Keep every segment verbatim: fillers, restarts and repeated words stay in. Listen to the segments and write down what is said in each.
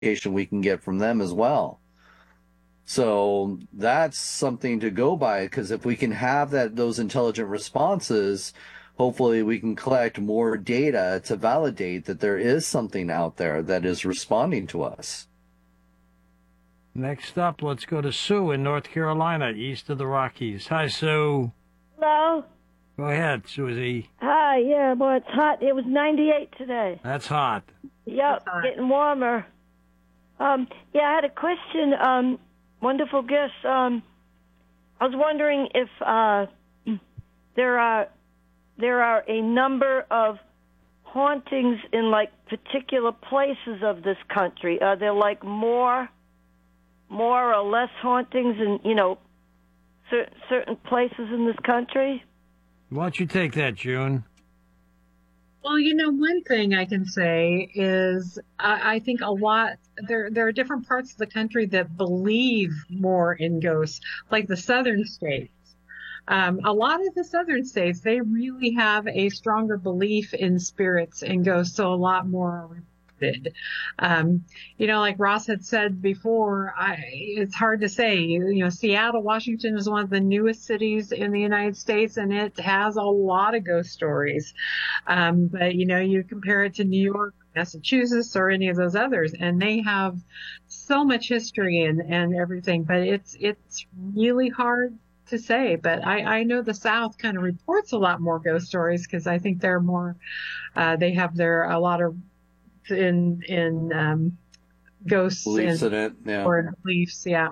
we can get from them as well. So that's something to go by, because if we can have that those intelligent responses, hopefully we can collect more data to validate that there is something out there that is responding to us. Next up, let's go to Sue in North Carolina, east of the Rockies. Hi, Sue. Hello. Go ahead, Susie. Hi. Yeah, boy, it's hot. It was ninety-eight today. That's hot. Yep, hot. getting warmer. Um, yeah, I had a question. Um, wonderful guest. Um, I was wondering if uh, there are there are a number of hauntings in like particular places of this country. Are there like more, more or less hauntings in you know cer- certain places in this country? Why don't you take that, June? Well, you know, one thing I can say is I, I think a lot there there are different parts of the country that believe more in ghosts, like the southern states. Um, a lot of the southern states, they really have a stronger belief in spirits and ghosts, so a lot more are reported. Um, you know, like Ross had said before, I, it's hard to say. You, you know, Seattle, Washington is one of the newest cities in the United States, and it has a lot of ghost stories. Um, but, you know, you compare it to New York, Massachusetts, or any of those others, and they have so much history and, and everything, but it's it's really hard to say. But I, I know the South kind of reports a lot more ghost stories because I think they're more, uh, they have their, a lot of in, in um, ghosts Beliefs and, in it, yeah. or in beliefs, yeah.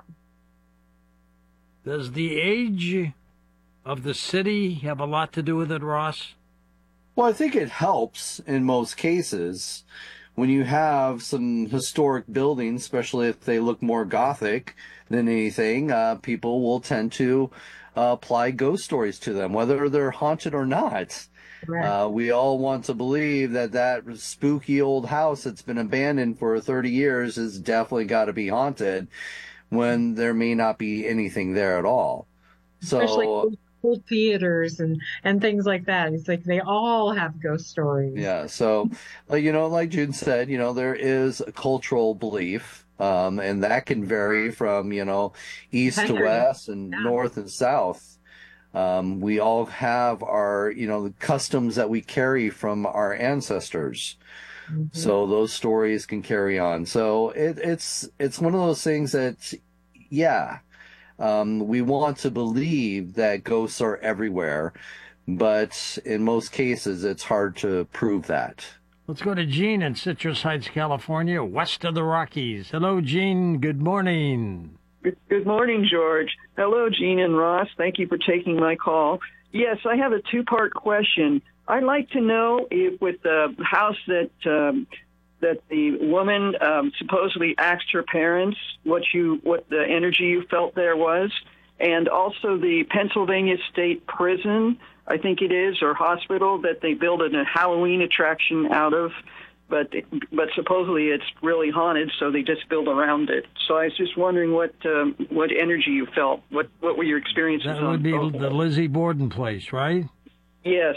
Does the age of the city have a lot to do with it, Ross? Well, I think it helps in most cases. When you have some historic buildings, especially if they look more Gothic than anything, uh, people will tend to uh, apply ghost stories to them, whether they're haunted or not. Right. Uh, we all want to believe that that spooky old house that's been abandoned for thirty years has definitely got to be haunted, when there may not be anything there at all. Especially So, old theaters and, and things like that. It's like they all have ghost stories. yeah, so, like, you know, like June said, you know, there is a cultural belief, um, and that can vary from, you know, east to Country. west and Yeah. north and south. Um, we all have our, you know, the customs that we carry from our ancestors. Mm-hmm. So those stories can carry on. So it, it's it's one of those things that, yeah, um, we want to believe that ghosts are everywhere, but in most cases, it's hard to prove that. Let's go to Gene in Citrus Heights, California, west of the Rockies. Hello, Gene. Good morning. Good, good morning, George. Hello, Gene and Ross. Thank you for taking my call. Yes, I have a two-part question. I'd like to know if with the house that um, that the woman um, supposedly asked her parents what you what the energy you felt there was, and also the Pennsylvania State Prison, I think it is, or hospital that they built a Halloween attraction out of. But but supposedly it's really haunted, so they just build around it. So I was just wondering what um, what energy you felt. What what were your experiences? That on would be both? the Lizzie Borden place, right? Yes.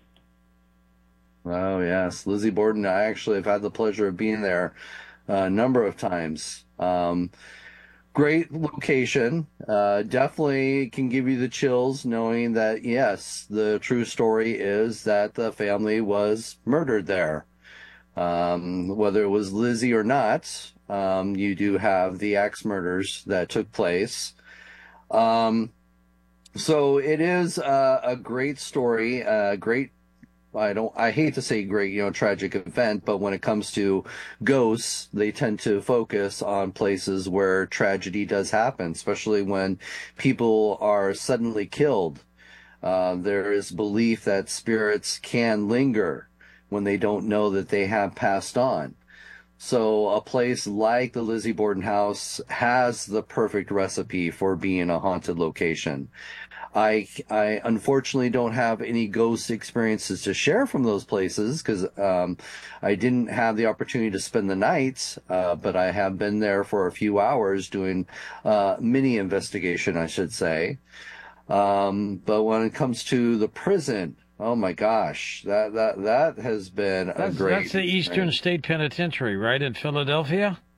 Oh, yes. Lizzie Borden, I actually have had the pleasure of being there a number of times. Um, great location. Uh, definitely can give you the chills knowing that, yes, the true story is that the family was murdered there. Um, whether it was Lizzie or not, um, you do have the axe murders that took place. Um, so it is a, a great story, a great, I don't, I hate to say great, you know, tragic event, but when it comes to ghosts, they tend to focus on places where tragedy does happen, especially when people are suddenly killed. Uh, there is belief that spirits can linger when they don't know that they have passed on. So a place like the Lizzie Borden house has the perfect recipe for being a haunted location. I, I unfortunately don't have any ghost experiences to share from those places because um, I didn't have the opportunity to spend the night, uh, but I have been there for a few hours doing uh, mini investigation, I should say. Um, but when it comes to the prison, oh my gosh, that that that has been a That's, great. that's the Eastern State Penitentiary, right, in Philadelphia?